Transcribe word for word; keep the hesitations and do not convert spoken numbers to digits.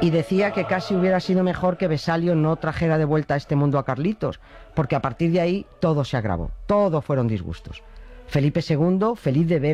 y decía que casi hubiera sido mejor que Vesalio no trajera de vuelta a este mundo a Carlitos, porque a partir de ahí todo se agravó, todo fueron disgustos. Felipe segundo, feliz de ver